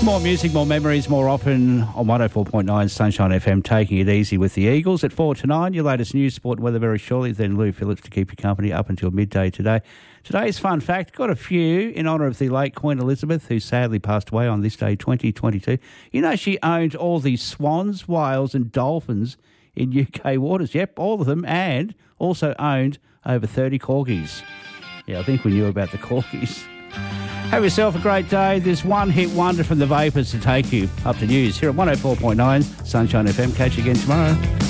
More music, more memories, more often on 104.9 Sunshine FM, taking it easy with the Eagles at 4 to 9. Your latest news, sport and weather very shortly. Then Lou Phillips to keep you company up until midday today. Today's fun fact, got a few in honour of the late Queen Elizabeth, who sadly passed away on this day, 2022. You know, she owned all these swans, whales and dolphins in UK waters. Yep, all of them, and also owned over 30 corgis. Yeah, I think we knew about the corgis. Have yourself a great day. There's one hit wonder from the Vapors to take you up to news here at 104.9 Sunshine FM. Catch you again tomorrow.